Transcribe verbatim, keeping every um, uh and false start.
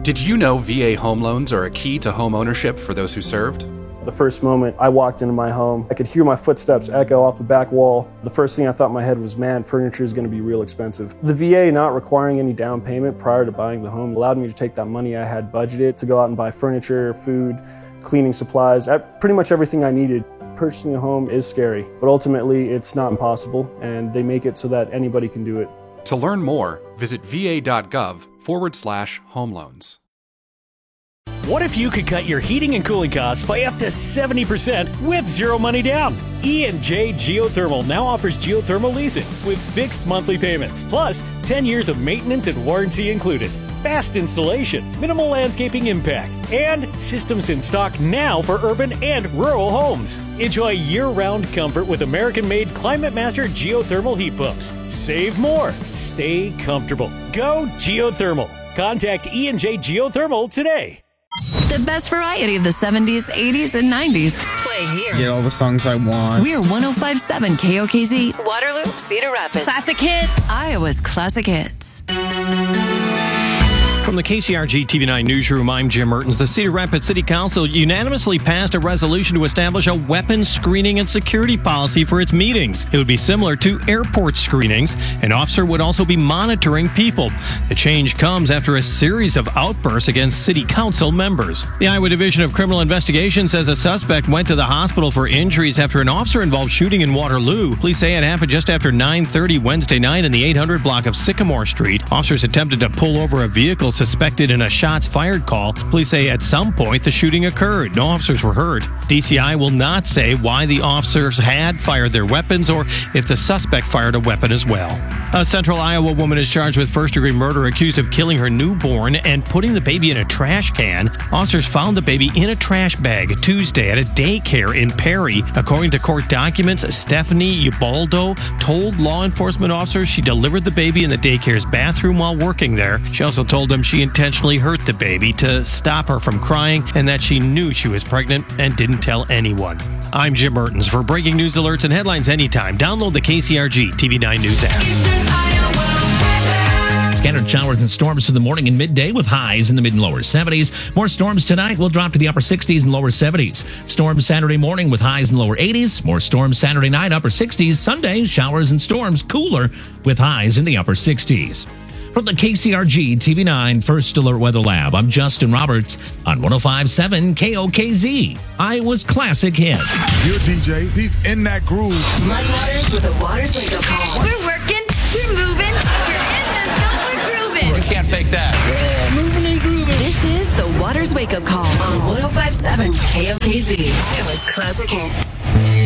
Did you know V A home loans are a key to home ownership for those who served? The first moment I walked into my home, I could hear my footsteps echo off the back wall. The first thing I thought in my head was, man, furniture is going to be real expensive. The V A not requiring any down payment prior to buying the home allowed me to take that money I had budgeted to go out and buy furniture, food, cleaning supplies, pretty much everything I needed. Purchasing a home is scary, but ultimately it's not impossible, and they make it so that anybody can do it. To learn more, visit va.gov forward slash home loans. What if you could cut your heating and cooling costs by up to seventy percent with zero money down? E and J Geothermal now offers geothermal leasing with fixed monthly payments, plus ten years of maintenance and warranty included. Fast installation, minimal landscaping impact, and systems in stock now for urban and rural homes. Enjoy year-round comfort with American-made Climate Master geothermal heat pumps. Save more. Stay comfortable. Go geothermal. Contact E and J Geothermal today. The best variety of the seventies, eighties, and nineties. Play here. Get all the songs I want. We're one oh five point seven K O K Z, Waterloo, Cedar Rapids. Classic hits. Iowa's classic hits. From the K C R G T V nine newsroom, I'm Jim Mertens. The Cedar Rapids City Council unanimously passed a resolution to establish a weapons screening and security policy for its meetings. It would be similar to airport screenings. An officer would also be monitoring people. The change comes after a series of outbursts against city council members. The Iowa Division of Criminal Investigation says a suspect went to the hospital for injuries after an officer-involved shooting in Waterloo. Police say it happened just after nine thirty Wednesday night in the eight hundred block of Sycamore Street. Officers attempted to pull over a vehicle suspected in a shots fired call. Police say at some point the shooting occurred. No officers were hurt. D C I will not say why the officers had fired their weapons or if the suspect fired a weapon as well. A Central Iowa woman is charged with first-degree murder, accused of killing her newborn and putting the baby in a trash can. Officers found the baby in a trash bag Tuesday at a daycare in Perry. According to court documents, Stephanie Ubaldo told law enforcement officers she delivered the baby in the daycare's bathroom while working there. She also told them she intentionally hurt the baby to stop her from crying and that she knew she was pregnant and didn't tell anyone. I'm Jim Mertens. For breaking news alerts and headlines anytime, download the K C R G T V nine News app. Scattered showers and storms through the morning and midday with highs in the mid and lower seventies. More storms tonight will drop to the upper sixties and lower seventies. Storms Saturday morning with highs in lower eighties. More storms Saturday night, upper sixties. Sunday, showers and storms cooler with highs in the upper sixties. From the K C R G T V nine First Alert Weather Lab, I'm Justin Roberts on one oh five point seven K O K Z, Iowa's classic hits. Your D J, he's in that groove. Mud Waters with a Waters Wake Up Call. We're working. We're moving. We're in the zone. We're grooving. You can't fake that. Yeah, moving and grooving. This is the Waters Wake Up Call on one oh five point seven K O K Z, Iowa's classic hits.